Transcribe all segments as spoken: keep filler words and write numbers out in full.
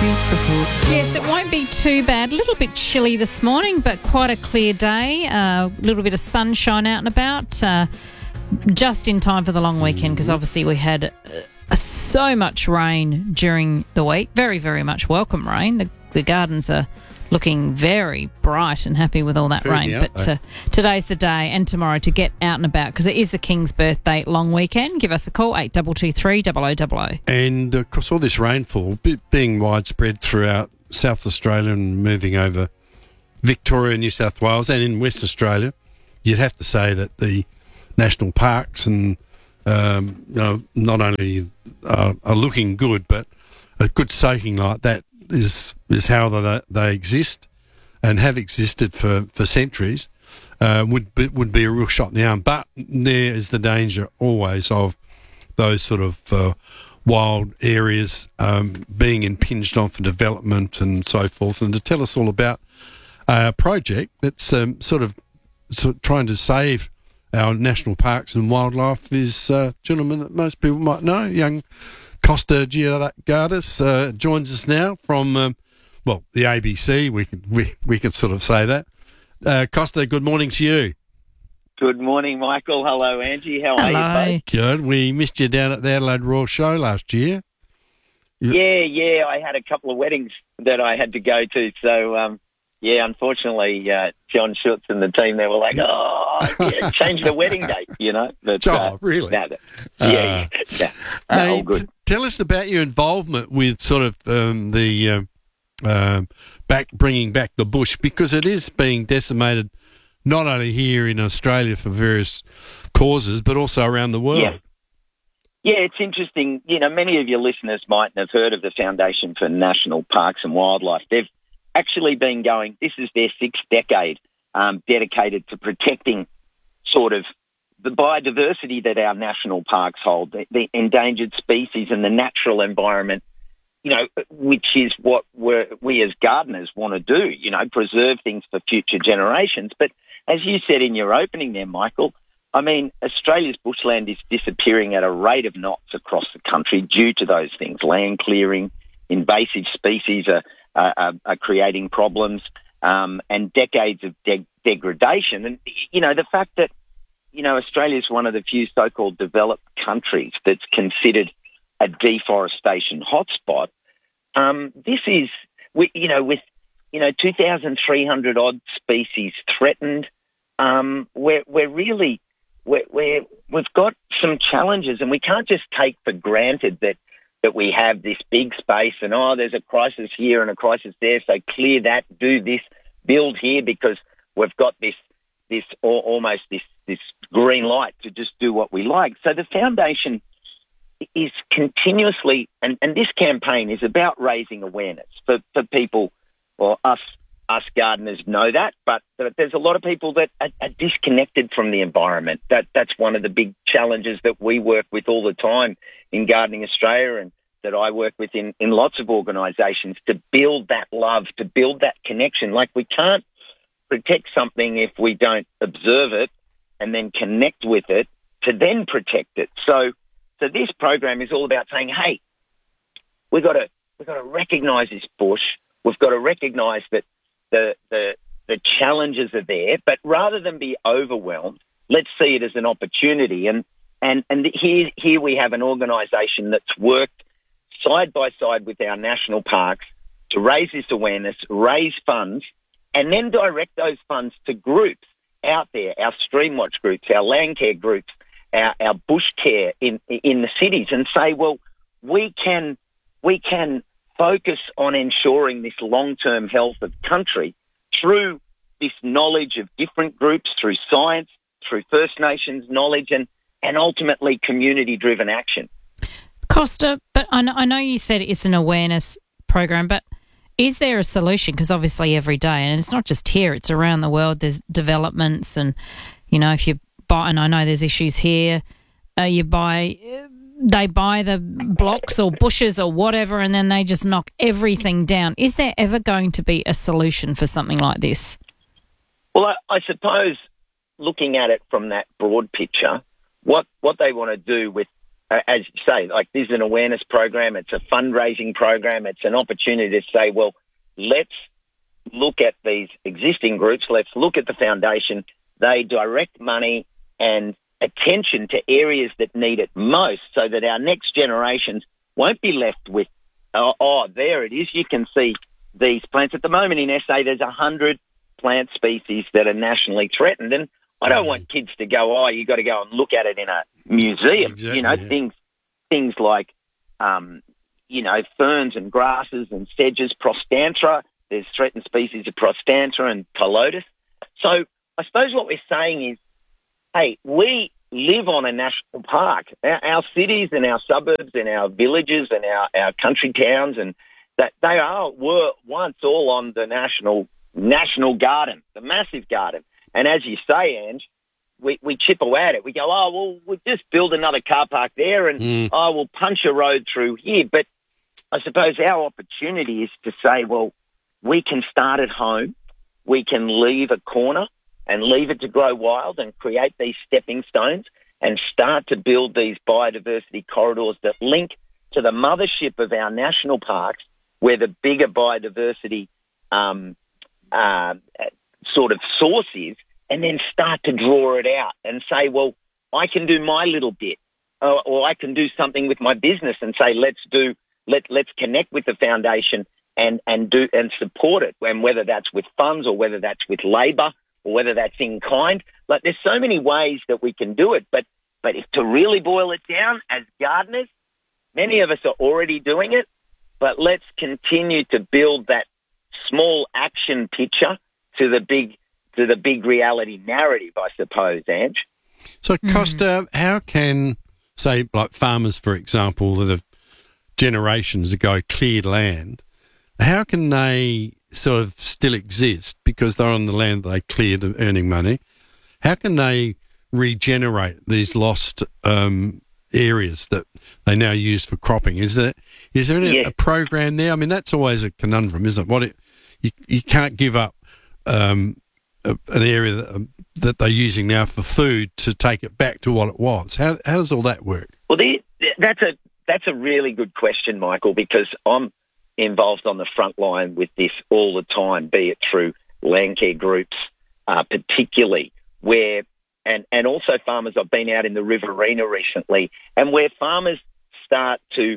beautiful. Yes, it won't be too bad. A little bit chilly this morning, but quite a clear day. A uh, little bit of sunshine out and about. Uh, just in time for the long weekend, because obviously we had uh, so much rain during the week. Very, very much welcome rain. The, the gardens are looking very bright and happy with all that Pretty rain. out, But uh, today's the day and tomorrow to get out and about, because it is the King's birthday long weekend. Give us a call, eight two two three, double oh double oh. And of course, all this rainfall be- being widespread throughout South Australia and moving over Victoria, New South Wales, and in West Australia, you'd have to say that the national parks and um, you know, not only uh, are looking good, but a good soaking like that is is how they they exist and have existed for, for centuries. Uh, would be, would be a real shot in the arm, but there is the danger always of those sort of uh, wild areas um, being impinged on for development and so forth. And to tell us all about a project that's um, sort of sort of trying to save our national parks and wildlife is a uh, gentleman that most people might know, young Costa Georgakis, uh, joins us now from, um, well, the A B C, we could, we, we could sort of say that. Uh, Costa, good morning to you. Good morning, Michael. Hello, Angie. How Hello. are you, both? Good. We missed you down at the Adelaide Royal Show last year. Yeah, yeah. I had a couple of weddings that I had to go to, so... Um, Yeah, unfortunately, uh, John Schutz and the team, they were like, oh, yeah, change the wedding date, you know. But, oh, uh, really? No, no, yeah, Uh, yeah. No, Hey, all good. t- tell us about your involvement with sort of um, the um um back bringing back the bush, because it is being decimated not only here in Australia for various causes, but also around the world. Yeah. Yeah, it's interesting. You know, many of your listeners mightn't have heard of the Foundation for National Parks and Wildlife. They've actually been going, this is their sixth decade, um, dedicated to protecting sort of the biodiversity that our national parks hold, the, the endangered species and the natural environment, you know, which is what we're, we as gardeners want to do, you know, preserve things for future generations. But as you said in your opening there, Michael, I mean, Australia's bushland is disappearing at a rate of knots across the country due to those things. Land clearing, invasive species are Uh, are, are creating problems, um, and decades of de- degradation. And, you know, the fact that, you know, Australia is one of the few so-called developed countries that's considered a deforestation hotspot. Um, this is, we, you know, with, you know, two thousand three hundred odd species threatened, um, we're, we're really, we're, we're, we've got some challenges, and we can't just take for granted that that we have this big space and, oh, there's a crisis here and a crisis there, so clear that, do this, build here, because we've got this, this or almost this, this green light to just do what we like. So the foundation is continuously, and, and this campaign is about raising awareness for, for people, or us, us gardeners know that, but there's a lot of people that are, are disconnected from the environment. That That's one of the big challenges that we work with all the time in Gardening Australia, and that I work with in, in lots of organisations, to build that love, to build that connection. Like, we can't protect something if we don't observe it and then connect with it to then protect it. So, so this program is all about saying, hey, we've got to we've got to recognise this bush. We've got to recognise that the the the challenges are there, but rather than be overwhelmed, let's see it as an opportunity. And and and here here we have an organisation that's worked side by side with our national parks to raise this awareness, raise funds, and then direct those funds to groups out there, our stream watch groups, our land care groups, our, our bush care in in the cities, and say, well, we can we can focus on ensuring this long-term health of country through this knowledge of different groups, through science, through First Nations knowledge, and, and ultimately community-driven action. Costa, but I know, I know you said it's an awareness program, but is there a solution? Because obviously every day, and it's not just here, it's around the world, there's developments, and, you know, if you buy, and I know there's issues here, uh, you buy... they buy the blocks or bushes or whatever, and then they just knock everything down. Is there ever going to be a solution for something like this? Well, I, I suppose looking at it from that broad picture, what, what they want to do with uh, as you say, like this is an awareness program. It's a fundraising program. It's an opportunity to say, well, let's look at these existing groups. Let's look at the foundation. They direct money and attention to areas that need it most so that our next generations won't be left with, oh, oh there it is. You can see these plants. At the moment in S A, there's one hundred plant species that are nationally threatened. And I don't want kids to go, oh, you got to go and look at it in a museum. Exactly, you know, yeah. things things like, um, you know, ferns and grasses and sedges, Prostantra. There's threatened species of Prostantra and Pilotis. So I suppose what we're saying is, hey, we live on a national park. Our, our cities and our suburbs and our villages and our, our country towns, and that they are were once all on the national national garden, the massive garden. And as you say, Ange, we, we chip away at it. We go, oh, well, we'll just build another car park there and, Mm. oh, we'll punch a road through here. But I suppose our opportunity is to say, well, we can start at home. We can leave a corner and leave it to grow wild and create these stepping stones and start to build these biodiversity corridors that link to the mothership of our national parks, where the bigger biodiversity um, uh, sort of source is, and then start to draw it out and say, well, I can do my little bit, or, or I can do something with my business and say, let's do, let let's connect with the foundation and and do and support it, and whether that's with funds or whether that's with labour or whether that's in kind. Like, there's so many ways that we can do it, but but if to really boil it down, as gardeners, many of us are already doing it, but let's continue to build that small action picture to the big to the big reality narrative, I suppose, Ange. So, Costa, how can, say, like farmers, for example, that have generations ago cleared land, how can they sort of still exist because they're on the land that they cleared and earning money? How can they regenerate these lost um, areas that they now use for cropping? Is there is there any, Yeah. a program there? I mean, that's always a conundrum, isn't it? What it, you you can't give up um, a, an area that, um, that they're using now for food to take it back to what it was. How how does all that work? Well, the, that's a that's a really good question, Michael, because I'm involved on the front line with this all the time, be it through land care groups, uh, particularly where, and, and also farmers. I've been out in the Riverina recently, and where farmers start to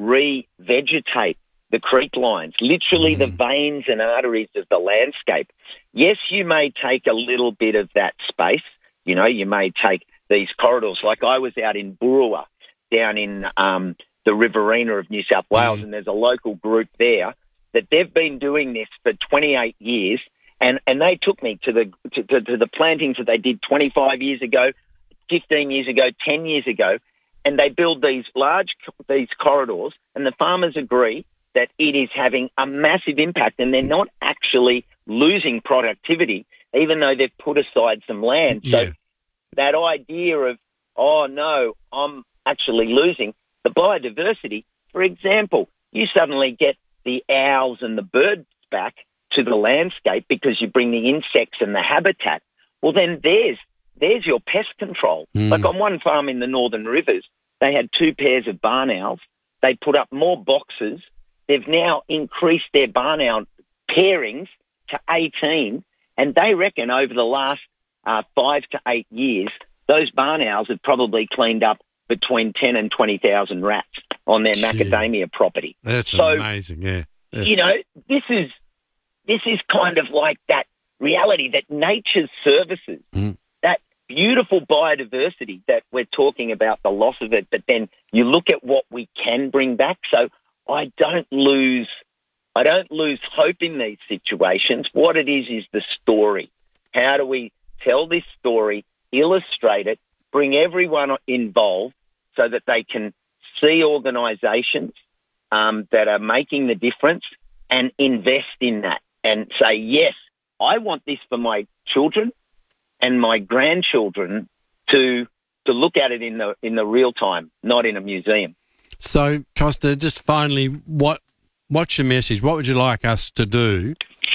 re-vegetate the creek lines, literally the veins and arteries of the landscape. Yes, you may take a little bit of that space. You know, you may take these corridors. Like I was out in Burua, down in um, the Riverina of New South Wales, Mm. and there's a local group there that they've been doing this for twenty-eight years, and, and they took me to the to, to, to the plantings that they did twenty-five years ago, fifteen years ago, ten years ago, and they build these large these corridors, and the farmers agree that it is having a massive impact, and they're not actually losing productivity, even though they've put aside some land. Yeah. So that idea of, oh no, I'm actually losing the biodiversity. For example, you suddenly get the owls and the birds back to the landscape because you bring the insects and the habitat. Well, then there's there's your pest control. Mm. Like on one farm in the Northern Rivers, they had two pairs of barn owls. They put up more boxes. They've now increased their barn owl pairings to eighteen, and they reckon over the last uh, five to eight years, those barn owls have probably cleaned up between ten and twenty thousand rats on their Gee. macadamia property. That's So, amazing, yeah. yeah. You know, this is this is kind of like that reality that nature's services, Mm. that beautiful biodiversity that we're talking about, the loss of it, but then you look at what we can bring back. So I don't lose I don't lose hope in these situations. What it is is the story. How do we tell this story, illustrate it, bring everyone involved so that they can see organisations um, that are making the difference and invest in that and say, yes, I want this for my children and my grandchildren to to look at it in the in the real time, not in a museum. So, Costa, just finally, what what's your message? What would you like us to do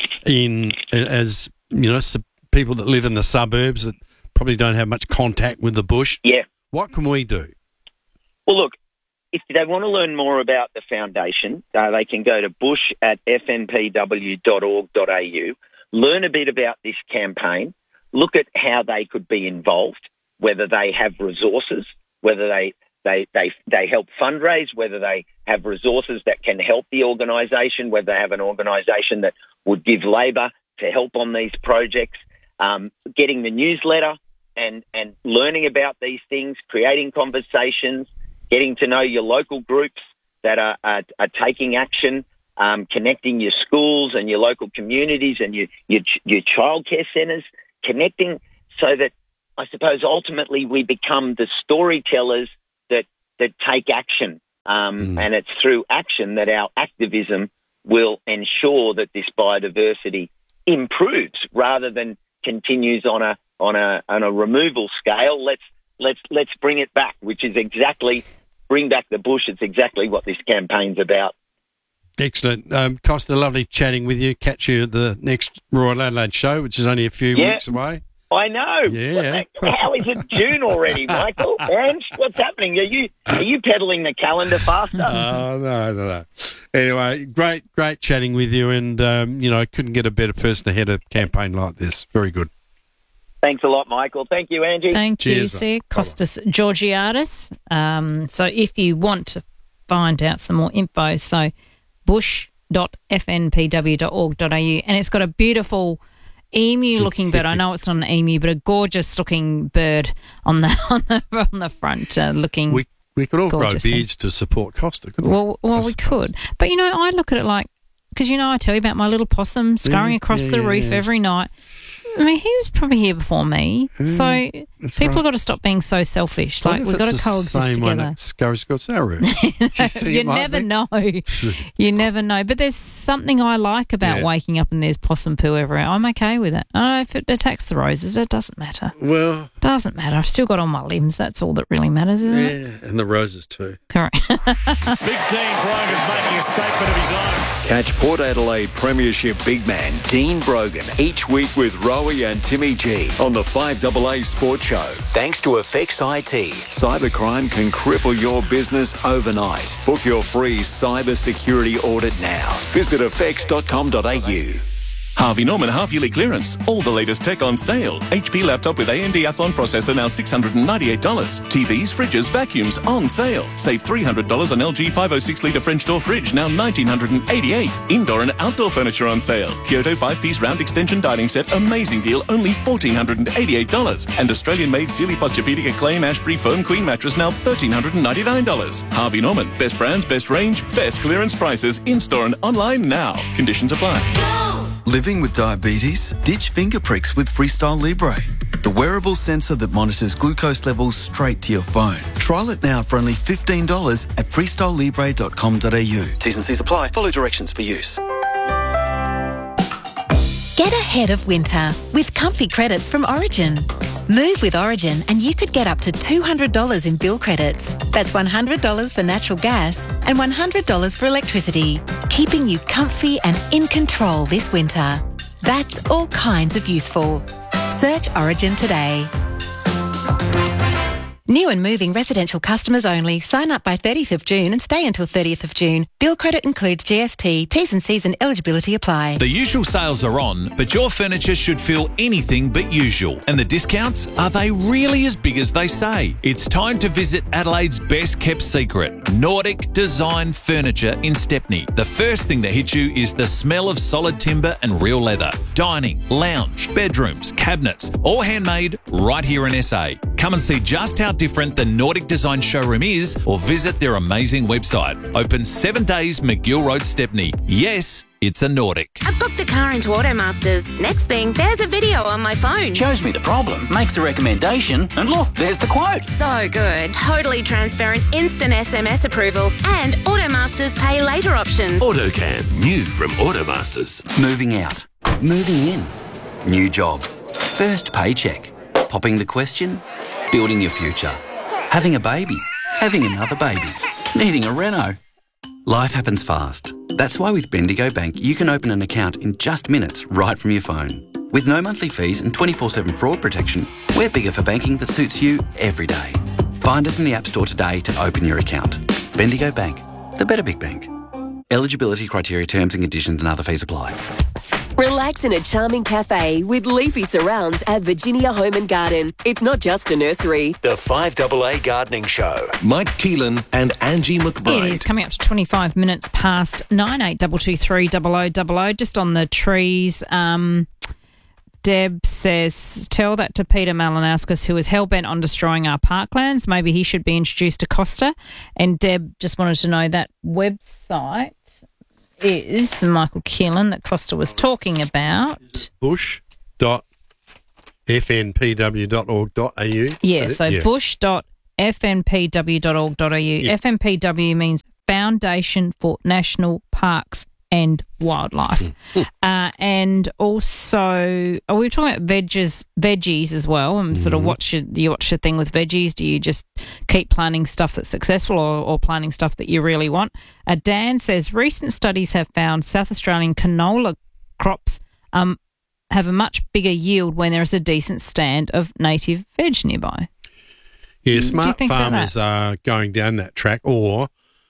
in as you know s- people that live in the suburbs that probably don't have much contact with the bush? Yeah. What can we do? Well, look, if they want to learn more about the foundation, uh, they can go to bush at f n p w dot org dot a u, learn a bit about this campaign, look at how they could be involved, whether they have resources, whether they, they, they, they help fundraise, whether they have resources that can help the organisation, whether they have an organisation that would give labour to help on these projects, um, getting the newsletter and, and learning about these things, creating conversations, getting to know your local groups that are, are, are taking action, um, connecting your schools and your local communities and your, your, your childcare centres, connecting so that I suppose ultimately we become the storytellers that, that take action. Um, mm. And it's through action that our activism will ensure that this biodiversity improves rather than continues on a, on a, on a removal scale. Let's, Let's let's bring it back, which is exactly, bring back the bush. It's exactly what this campaign's about. Excellent. Um, Costa, lovely chatting with you. Catch you at the next Royal Adelaide show, which is only a few yeah, weeks away. I know. Yeah. How is it June already, Michael? And what's happening? Are you are you peddling the calendar faster? Oh, no, no, no. Anyway, great, great chatting with you, and, um, you know, I couldn't get a better person to head a campaign like this. Very good. Thanks a lot, Michaal. Thank you, Angie. Thank Cheers, you, sir. Costas Georgiadis. Um, so if you want to find out some more info, so bush dot f n p w dot org dot a u, and it's got a beautiful emu-looking bird. I know it's not an emu, but a gorgeous-looking bird on the on the on the front, uh, looking. We we could all grow gorgeous beards thing. to support Costa, couldn't Well, we? well, we could, but you know, I look at it like, because you know, I tell you about my little possum scurrying Yeah, across yeah, the yeah, roof yeah. every night. I mean, he was probably here before me, so that's people right. have got to stop being so selfish. Like, we've got to coexist same one together. that scurries across our roof. You never know. You never know. But there's something I like about Yeah. waking up and there's possum poo everywhere. I'm okay with it. Oh, if it attacks the roses, it doesn't matter. Well, Doesn't matter. I've still got all my limbs. That's all that really matters, isn't yeah, it? and the roses too. Correct. Big Dean Brogan's making a statement of his own. Catch Port Adelaide Premiership big man Dean Brogan each week with Rowie and Timmy G on the five A A Sports Show. Thanks to Effects I T. Cybercrime can cripple your business overnight. Book your free cyber security audit now. Visit effects dot com dot a u. Harvey Norman half-yearly clearance. All the latest tech on sale. H P laptop with A M D Athlon processor now six hundred ninety-eight dollars. T Vs, fridges, vacuums on sale. Save three hundred dollars on L G five oh six litre French door fridge, now one thousand nine hundred eighty-eight dollars. Indoor and outdoor furniture on sale. Kyoto five-piece round extension dining set, amazing deal, only one thousand four hundred eighty-eight dollars. And Australian-made Sealy Posturepedic Acclaim Ashbury Foam Queen mattress, now one thousand three hundred ninety-nine dollars. Harvey Norman. Best brands, best range, best clearance prices. In-store and online now. Conditions apply. Living with diabetes? Ditch finger pricks with Freestyle Libre, the wearable sensor that monitors glucose levels straight to your phone. Trial it now for only fifteen dollars at freestyle libre dot com dot a u. T's and C's apply. Follow directions for use. Get ahead of winter with comfy credits from Origin. Move with Origin and you could get up to two hundred dollars in bill credits. That's one hundred dollars for natural gas and one hundred dollars for electricity, keeping you comfy and in control this winter. That's all kinds of useful. Search Origin today. New and moving residential customers only. Sign up by thirtieth of June and stay until thirtieth of June. Bill credit includes G S T. T's and C's and eligibility apply. The usual sales are on, but your furniture should feel anything but usual. And the discounts, are they really as big as they say? It's time to visit Adelaide's best kept secret, Nordic Design Furniture in Stepney. The first thing that hits you is the smell of solid timber and real leather. Dining, lounge, bedrooms, cabinets, all handmade right here in S A. Come and see just how different the Nordic Design showroom is, or visit their amazing website. Open seven days, McGill Road, Stepney. Yes, it's a Nordic. I booked the car into Automasters. Next thing, there's a video on my phone. Shows me the problem, makes a recommendation, and look, there's the quote. So good. Totally transparent, instant S M S approval, and Automasters pay later options. AutoCam, new from Automasters. Moving out. Moving in. New job. First paycheck. Popping the question. Building your future. Having a baby. Having another baby. Needing a reno. Life happens fast. That's why with Bendigo Bank, you can open an account in just minutes right from your phone. With no monthly fees and twenty-four seven fraud protection, we're bigger for banking that suits you every day. Find us in the App Store today to open your account. Bendigo Bank, the better big bank. Eligibility criteria, terms and conditions and other fees apply. Relax in a charming cafe with leafy surrounds at Virginia Home and Garden. It's not just a nursery. The five A A Gardening Show. Mike Keelan and Angie McBride. It is coming up to twenty-five minutes past nine, eight two two three double oh double oh. Just on the trees, um, Deb says, tell that to Peter Malinauskas, who is hell-bent on destroying our parklands. Maybe he should be introduced to Costa. And Deb just wanted to know that website is Michael Keelan that Costa was talking about. bush dot f n p w dot org dot a u. Yeah, so yeah. bush dot f n p w dot org dot a u. Yeah. F N P W means Foundation for National Parks and Wildlife. uh, and also, oh, we were talking about veggies, veggies as well, and sort of Mm-hmm. what's your, do you watch the thing with veggies? Do you just keep planting stuff that's successful or, or planting stuff that you really want? Uh, Dan says, recent studies have found South Australian canola crops um, have a much bigger yield when there is a decent stand of native veg nearby. Yeah, Do smart you think about farmers that? are going down that track, or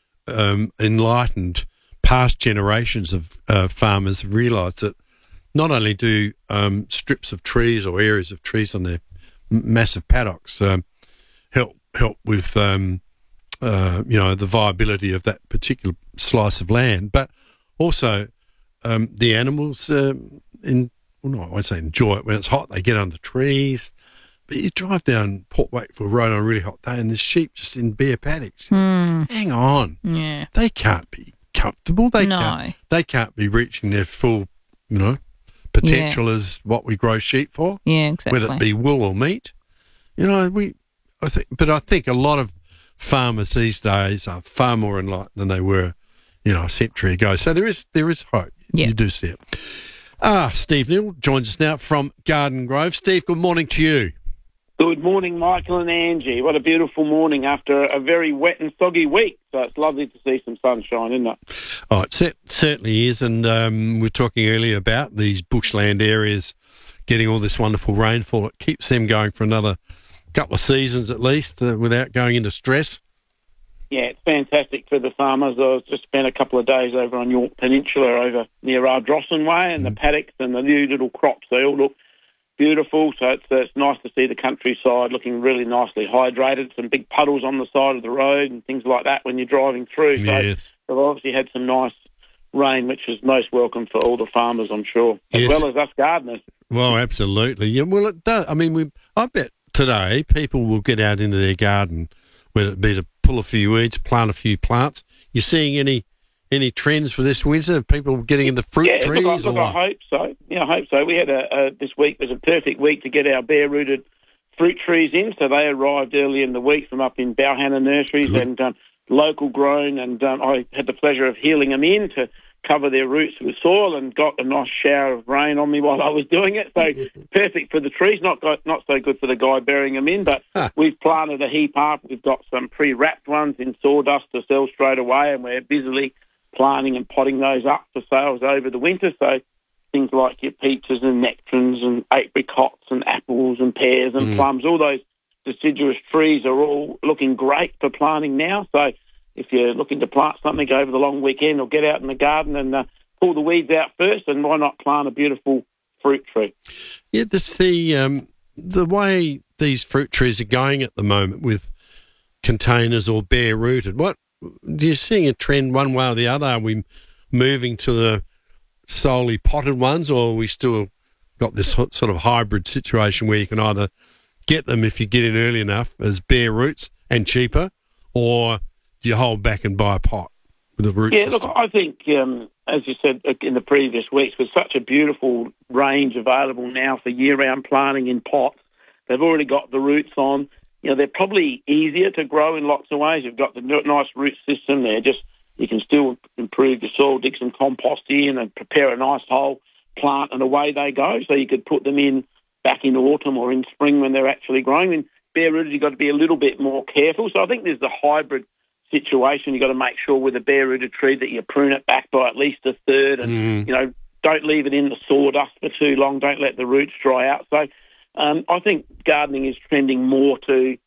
um, enlightened past generations of uh, farmers realise that not only do um, strips of trees or areas of trees on their m- massive paddocks um, help help with um, uh, you know the viability of that particular slice of land, but also um, the animals um, in well, no, I won't say enjoy it when it's hot. They get under trees. But you drive down Port Wakefield Road on a really hot day and there's sheep just in bare paddocks. Hmm. Hang on. Yeah. They can't be comfortable. They No. can't they can't be reaching their full, you know, potential as what we grow sheep for. Yeah, exactly. Whether it be wool or meat. You know, we I think but I think a lot of farmers these days are far more enlightened than they were, you know, a century ago. So there is there is hope. Yeah. You do see it. Ah, Steve Neal joins us now from Garden Grove. Steve, good morning to you. Good morning, Michael and Angie. What a beautiful morning after a very wet and soggy week. So it's lovely to see some sunshine, isn't it? Oh, it cer- certainly is. And um, we were talking earlier about these bushland areas getting all this wonderful rainfall. It keeps them going for another couple of seasons at least uh, without going into stress. Yeah, it's fantastic for the farmers. I just spent a couple of days over on York Peninsula over near Ardrossan Way, and mm. the paddocks and the new little crops, they all look beautiful. So it's, uh, it's nice to see the countryside looking really nicely hydrated, some big puddles on the side of the road and things like that when you're driving through. Yes. So they've obviously had some nice rain, which is most welcome for all the farmers, I'm sure, as Yes. well as us gardeners. Well, absolutely. Yeah, well, it does. I mean, we. I bet today people will get out into their garden, whether it be to pull a few weeds, plant a few plants. You seeing any any trends for this winter? People getting into fruit yeah, trees? look, I- or look, I what? hope so. Yeah, I hope so. We had a, a this week was a perfect week to get our bare-rooted fruit trees in. So they arrived early in the week from up in Balhanna Nurseries Good. and um, local grown. And um, I had the pleasure of healing them in to cover their roots with soil and got a nice shower of rain on me while I was doing it. So perfect for the trees. Not got, not so good for the guy burying them in. But Huh. we've planted a heap up. We've got some pre-wrapped ones in sawdust to sell straight away, and we're busily planting and potting those up for sales over the winter. So things like your peaches and nectarines and apricots and apples and pears and Mm. plums, all those deciduous trees are all looking great for planting now. So if you're looking to plant something over the long weekend, or get out in the garden and uh, pull the weeds out first, and why not plant a beautiful fruit tree? Yeah, this the um, the way these fruit trees are going at the moment with containers or bare rooted. What do you see a trend one way or the other? Are we moving to the solely potted ones, or are we still got this ho- sort of hybrid situation where you can either get them if you get in early enough as bare roots and cheaper, or do you hold back and buy a pot with a root Yeah, system? look, I think, um, as you said in the previous weeks, with such a beautiful range available now for year-round planting in pots, they've already got the roots on. You know, they're probably easier to grow in lots of ways. You've got the n- nice root system there. Just you can still improve your soil, dig some compost in, and prepare a nice hole, plant, and away they go. So you could put them in back in autumn or in spring when they're actually growing. And bare rooted, you've got to be a little bit more careful. So I think there's the hybrid situation. You've got to make sure with a bare rooted tree that you prune it back by at least a third, and Mm. you know, don't leave it in the sawdust for too long. Don't let the roots dry out. So um, I think gardening is trending more to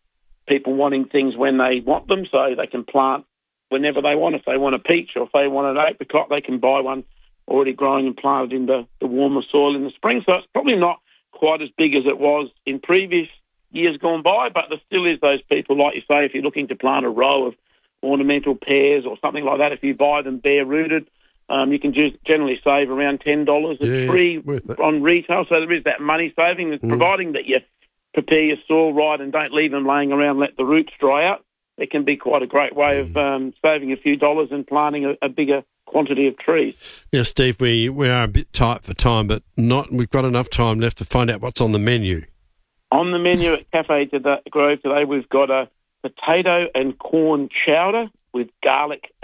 people wanting things when they want them, so they can plant whenever they want. If they want a peach or if they want an apricot, they can buy one already growing and planted in the, the warmer soil in the spring. So it's probably not quite as big as it was in previous years gone by, but there still is those people, like you say, if you're looking to plant a row of ornamental pears or something like that, if you buy them bare-rooted, um, you can just generally save around ten dollars a yeah, tree on retail. So there is that money saving, mm. providing that you prepare your soil right and don't leave them laying around, let the roots dry out. It can be quite a great way of um, saving a few dollars and planting a, a bigger quantity of trees. Yeah, Steve, we, we are a bit tight for time, but not we've got enough time left to find out what's on the menu. On the menu at Cafe Grove today, we've got a potato and corn chowder with garlic